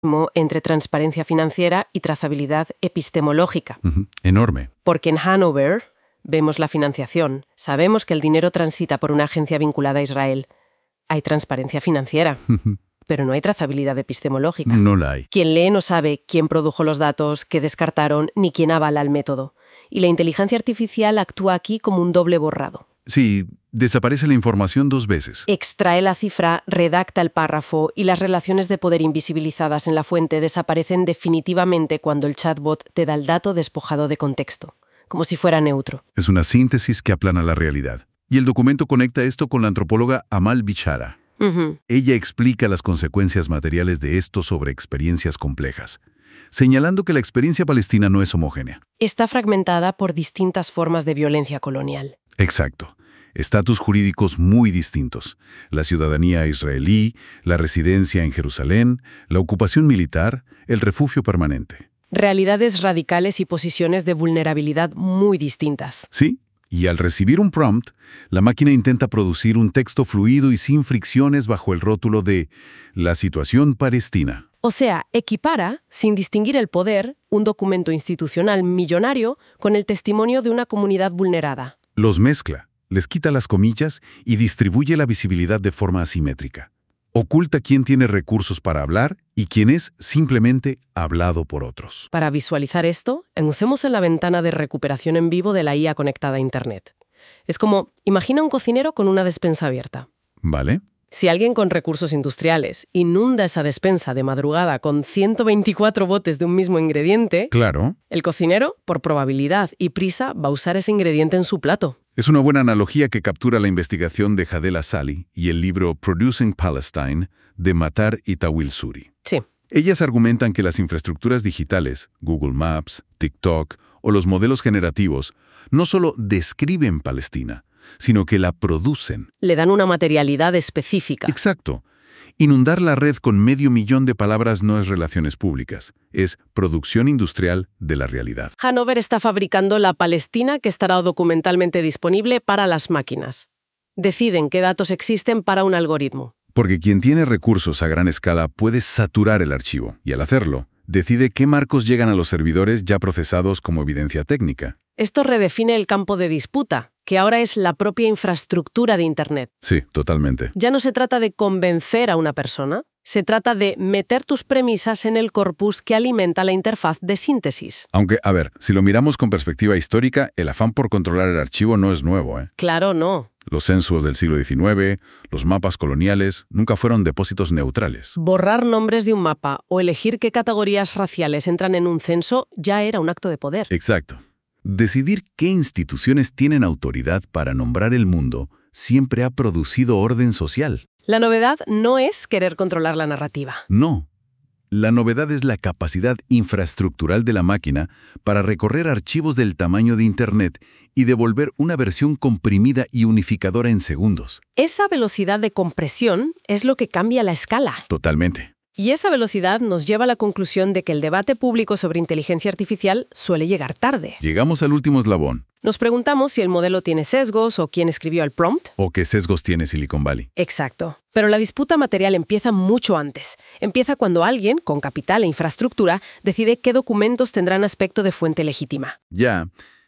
entre transparencia financiera y trazabilidad epistemológica. Enorme. Porque en Hanover vemos la financiación, sabemos que el dinero transita por una agencia vinculada a Israel. Hay transparencia financiera, pero no hay trazabilidad epistemológica. No la hay. Quien lee no sabe quién produjo los datos, qué descartaron, ni quién avala el método. Y la inteligencia artificial actúa aquí como un doble borrado. Sí, desaparece la información 2 veces. Extrae la cifra, redacta el párrafo y las relaciones de poder invisibilizadas en la fuente desaparecen definitivamente cuando el chatbot te da el dato despojado de contexto, como si fuera neutro. Es una síntesis que aplana la realidad. Y el documento conecta esto con la antropóloga Amal Bishara. Ella explica las consecuencias materiales de esto sobre experiencias complejas, señalando que la experiencia palestina no es homogénea. Está fragmentada por distintas formas de violencia colonial. Exacto. Estatus jurídicos muy distintos. La ciudadanía israelí, la residencia en Jerusalén, la ocupación militar, el refugio permanente. Realidades radicales y posiciones de vulnerabilidad muy distintas. Sí, y al recibir un prompt, la máquina intenta producir un texto fluido y sin fricciones bajo el rótulo de la situación palestina. O sea, equipara, sin distinguir el poder, un documento institucional millonario con el testimonio de una comunidad vulnerada. Los mezcla, les quita las comillas y distribuye la visibilidad de forma asimétrica. Oculta quién tiene recursos para hablar y quién es simplemente hablado por otros. Para visualizar esto, usemos en la ventana de recuperación en vivo de la IA conectada a Internet. Es como, imagina un cocinero con una despensa abierta. ¿Vale? Si alguien con recursos industriales inunda esa despensa de madrugada con 124 botes de un mismo ingrediente, Claro. el cocinero, por probabilidad y prisa, va a usar ese ingrediente en su plato. Es una buena analogía que captura la investigación de Hadel Asali y el libro Producing Palestine de Matar y Tawil Suri. Sí. Ellas argumentan que las infraestructuras digitales, Google Maps, TikTok o los modelos generativos, no solo describen Palestina, sino que la producen. Le dan una materialidad específica. Exacto. Inundar la red con 500,000 de palabras no es relaciones públicas, es producción industrial de la realidad. Hanover está fabricando la Palestina que estará documentalmente disponible para las máquinas. Deciden qué datos existen para un algoritmo. Porque quien tiene recursos a gran escala puede saturar el archivo, y al hacerlo, decide qué marcos llegan a los servidores ya procesados como evidencia técnica. Esto redefine el campo de disputa, que ahora es la propia infraestructura de Internet. Sí, totalmente. Ya no se trata de convencer a una persona, se trata de meter tus premisas en el corpus que alimenta la interfaz de síntesis. Aunque, a ver, si lo miramos con perspectiva histórica, el afán por controlar el archivo no es nuevo, ¿eh? Claro, no. Los censos del siglo XIX, los mapas coloniales, nunca fueron depósitos neutrales. Borrar nombres de un mapa o elegir qué categorías raciales entran en un censo ya era un acto de poder. Exacto. Decidir qué instituciones tienen autoridad para nombrar el mundo siempre ha producido orden social. La novedad no es querer controlar la narrativa. No. La novedad es la capacidad infraestructural de la máquina para recorrer archivos del tamaño de Internet y devolver una versión comprimida y unificadora en segundos. Esa velocidad de compresión es lo que cambia la escala. Totalmente. Y esa velocidad nos lleva a la conclusión de que el debate público sobre inteligencia artificial suele llegar tarde. Llegamos al último eslabón. Nos preguntamos si el modelo tiene sesgos o quién escribió el prompt. ¿O qué sesgos tiene Silicon Valley? Exacto. Pero la disputa material empieza mucho antes. Empieza cuando alguien, con capital e infraestructura, decide qué documentos tendrán aspecto de fuente legítima. Ya.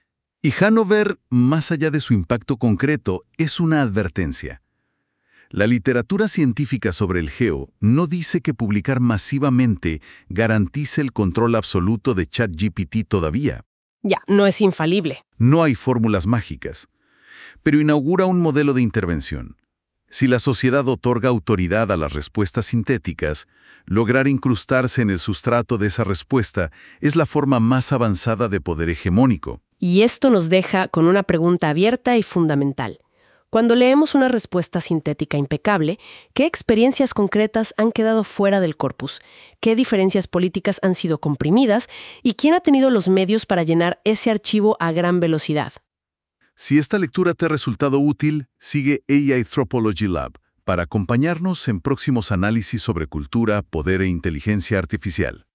Y Hanover, más allá de su impacto concreto, es una advertencia. La literatura científica sobre el geo no dice que publicar masivamente garantice el control absoluto de ChatGPT todavía. Ya, no es infalible. No hay fórmulas mágicas, pero inaugura un modelo de intervención. Si la sociedad otorga autoridad a las respuestas sintéticas, lograr incrustarse en el sustrato de esa respuesta es la forma más avanzada de poder hegemónico. Y esto nos deja con una pregunta abierta y fundamental. Cuando leemos una respuesta sintética impecable, ¿qué experiencias concretas han quedado fuera del corpus? ¿Qué diferencias políticas han sido comprimidas? ¿Y quién ha tenido los medios para llenar ese archivo a gran velocidad? Si esta lectura te ha resultado útil, sigue AI Anthropology Lab para acompañarnos en próximos análisis sobre cultura, poder e inteligencia artificial.